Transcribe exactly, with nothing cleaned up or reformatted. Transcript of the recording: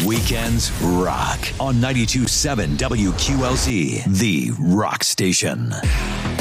Weekends rock on ninety-two point seven W Q L Z, the rock station.